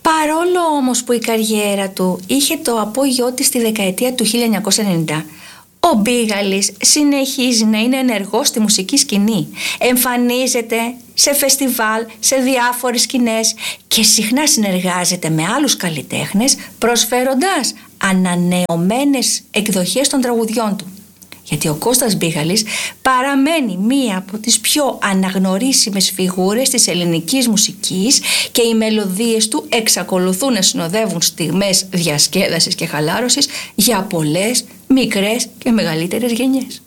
Παρόλο όμως που η καριέρα του είχε το απόγειό της στη δεκαετία του 1990, ο Μπίγαλης συνεχίζει να είναι ενεργός στη μουσική σκηνή. Εμφανίζεται σε φεστιβάλ, σε διάφορες σκηνές και συχνά συνεργάζεται με άλλους καλλιτέχνες, προσφέροντας ανανεωμένες εκδοχές των τραγουδιών του. Γιατί ο Κώστας Μπίγαλης παραμένει μία από τις πιο αναγνωρίσιμες φιγούρες της ελληνικής μουσικής και οι μελωδίες του εξακολουθούν να συνοδεύουν στιγμές διασκέδασης και χαλάρωσης για πολλές μικρές και μεγαλύτερες γενιές.